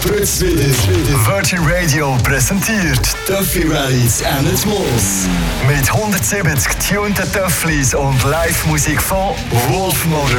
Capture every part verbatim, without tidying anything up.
spritzt wieder. Virgin Radio präsentiert Töffli Rallies and Moss. Mit hundertsiebzig tunten Töfflis und Live-Musik von Wolfmother,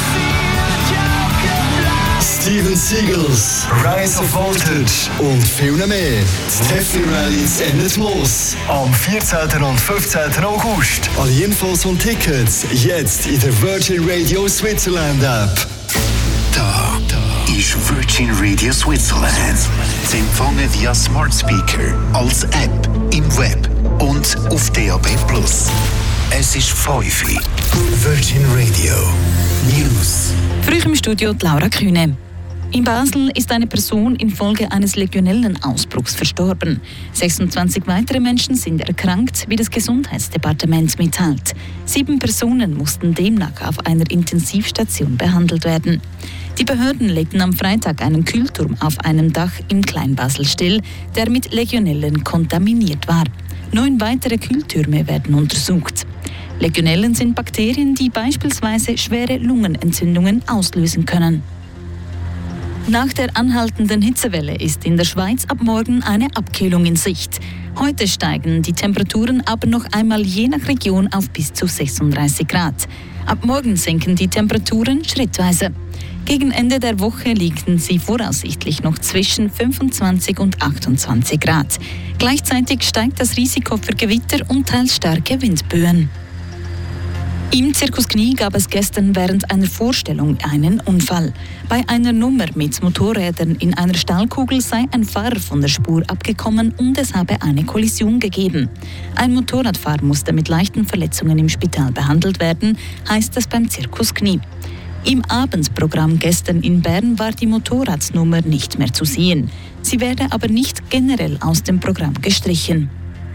Steven Seagulls, Rise of Voltage und viel mehr. Die Töffli Rallies and Moss am vierzehnten und fünfzehnten August. Alle Infos und Tickets jetzt in der Virgin Radio Switzerland App. Da, da ist Virgin Radio Switzerland. Sie empfangen via Smart Speaker, als App, im Web und auf D A B plus. Es ist fünf Uhr. Virgin Radio News. Früh im Studio Laura Kühne. In Basel ist eine Person infolge eines Legionellenausbruchs verstorben. sechsundzwanzig weitere Menschen sind erkrankt, wie das Gesundheitsdepartement mitteilt. Sieben Personen mussten demnach auf einer Intensivstation behandelt werden. Die Behörden legten am Freitag einen Kühlturm auf einem Dach im Kleinbasel still, der mit Legionellen kontaminiert war. Neun weitere Kühltürme werden untersucht. Legionellen sind Bakterien, die beispielsweise schwere Lungenentzündungen auslösen können. Nach der anhaltenden Hitzewelle ist in der Schweiz ab morgen eine Abkühlung in Sicht. Heute steigen die Temperaturen aber noch einmal je nach Region auf bis zu sechsunddreißig Grad. Ab morgen sinken die Temperaturen schrittweise. Gegen Ende der Woche liegen sie voraussichtlich noch zwischen fünfundzwanzig und achtundzwanzig Grad. Gleichzeitig steigt das Risiko für Gewitter und teils starke Windböen. Im Zirkus Knie gab es gestern während einer Vorstellung einen Unfall. Bei einer Nummer mit Motorrädern in einer Stahlkugel sei ein Fahrer von der Spur abgekommen und es habe eine Kollision gegeben. Ein Motorradfahrer musste mit leichten Verletzungen im Spital behandelt werden, heißt es beim Zirkus Knie. Im Abendprogramm gestern in Bern war die Motorradnummer nicht mehr zu sehen. Sie werde aber nicht generell aus dem Programm gestrichen.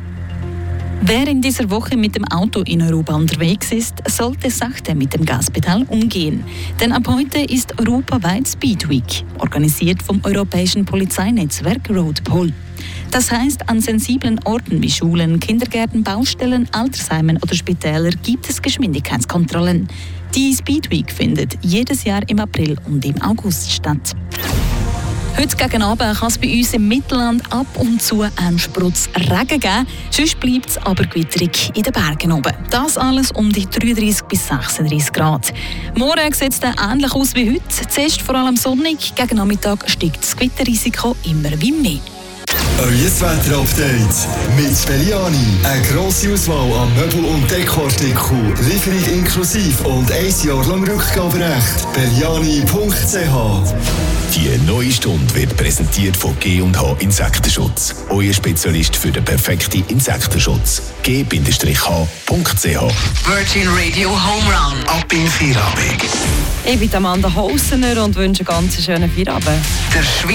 Wer in dieser Woche mit dem Auto in Europa unterwegs ist, sollte sachte mit dem Gaspedal umgehen. Denn ab heute ist europaweit Speed Week, organisiert vom europäischen Polizeinetzwerk Roadpol. Das heißt, an sensiblen Orten wie Schulen, Kindergärten, Baustellen, Altersheimen oder Spitäler gibt es Geschwindigkeitskontrollen. Die Speed Week findet jedes Jahr im April und im August statt. Heute gegen Abend kann es bei uns im Mittelland ab und zu einen Sprutz Regen geben. Sonst bleibt es aber gewitterig in den Bergen oben. Das alles um die dreiunddreißig bis sechsunddreißig Grad. Morgen sieht es dann ähnlich aus wie heute. Zuerst vor allem sonnig, gegen Nachmittag steigt das Gewitterrisiko immer wie mehr. Euer Wetter-Update mit Belliani. Eine grosse Auswahl an Möbel- und Dekoartikeln. Lieferung inklusive und ein Jahr lang Rückgaberecht. Belliani punkt c h. Die neue Stunde wird präsentiert von G und H Insektenschutz. Euer Spezialist für den perfekten Insektenschutz. G H punkt c h. Virgin Radio Home Run. Ab in Feierabend. Ich bin Amanda Hausener und wünsche einen ganz schönen Feierabend. Der